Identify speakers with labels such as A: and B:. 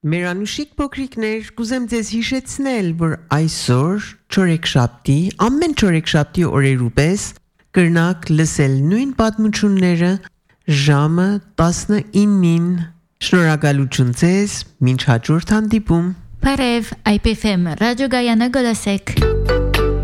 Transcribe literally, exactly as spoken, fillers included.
A: Մերանուշիկ փոքրիկներ, կուզեմ ձեզ հիշեցնել, որ այսօր չորեքշաբթի, ամեն չորեքշաբթի օրերու պես կրնակ լսել նույն պատմությունները ժամը տասնինին։ Շնորհակալություն ձեզ, մինչ հաջորդ հանդիպում։
B: Բարև, այ պի էֆ էմ ռադիո Գայանը գլսեք։